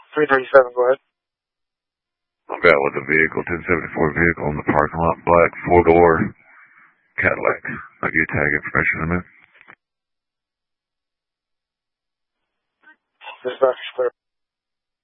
337, go ahead. I've got with the vehicle, 1074 vehicle in the parking lot, black, 4-door Cadillac. I'll give you tag information in a minute. Dispatch clear.